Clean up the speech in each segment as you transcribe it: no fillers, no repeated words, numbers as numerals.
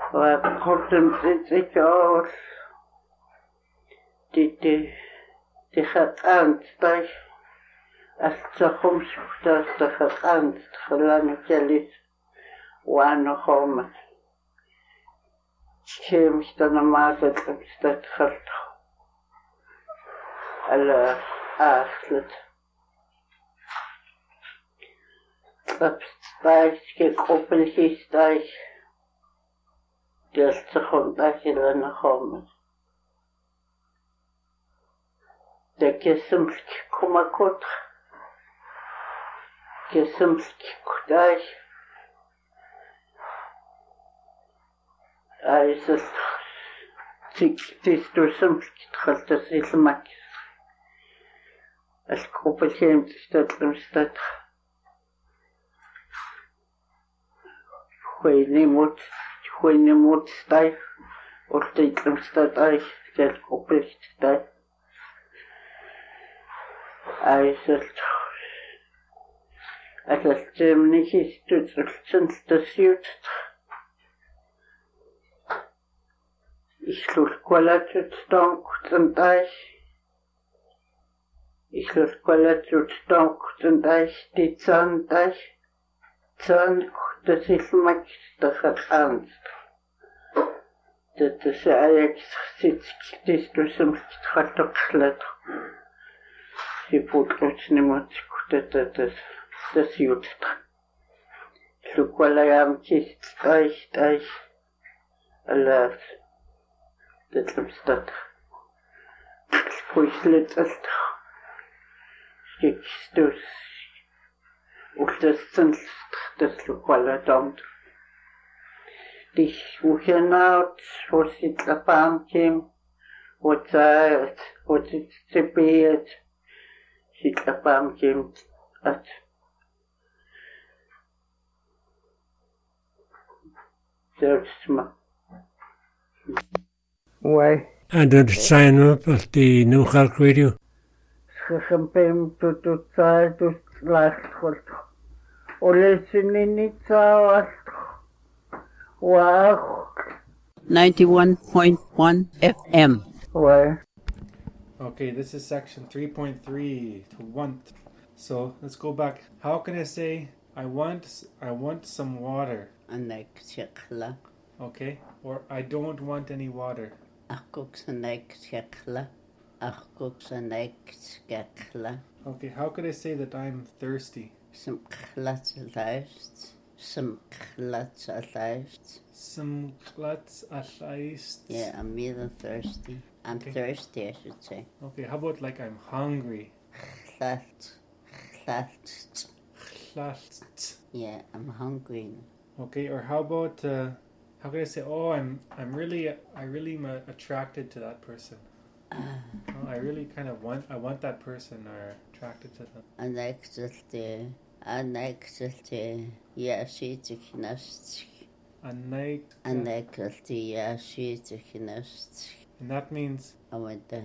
وقلتم تتكاول تخطأنت طيب أستخمش تخطأنت خلاني جلس وأنا خامت كيمش أنا ما تتخلط على أخلت طيب كيكوبل هيستاي تستخم تاكل أنا خامت كسمك كما كنت كسمك كداي عايز تستو سمك تخلط سيسمك الكوبا كيم تستطلم ستطخ خويني موت ستاي ورتيتلم ستطاي الكوبا ستاي أتستمني كيستوترلتن تسيوت إشلول كوالاتوت ستونك تنتاي إشلول كوالاتوت ستونك تنتاي تيتسانتاي تسانك تسيسمك تخطانت تتساعيك تستوسمك تخطق خلاتو Сипутлучни мутикутататас тасиутта. Луквалаям тай алаас тэтлэмстат. Пуйслэцэлт. Стикстус. Ултэсцэнлт тэслуквалатамт. Дих ухенаут форситлапамким. Уцаат, уциципиет. Ситлапаам ким ат Зерсма. Why? And did sign up at the New Halk Radio? Schempem tututsai tutlachot. Olesinitsa wow. 91.1 FM. Why? Okay, this is section 3.3 to want. So let's go back. How can I say I want some water? Okay, or I don't want any water. Okay, how could I say that I'm thirsty? Some klats alaist. Yeah, I'm either thirsty. I'm thirsty, I should say. Okay, how about like I'm hungry? Yeah, I'm hungry. Okay, or how about how can I say? Oh, I really am attracted to that person. Oh, I really kind of want that person or attracted to them. Yeah, she's a knost. And that means I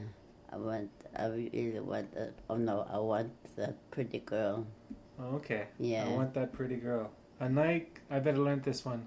really want that. Oh no, I want that pretty girl. Oh, okay. Yeah. I want that pretty girl. I better learn this one.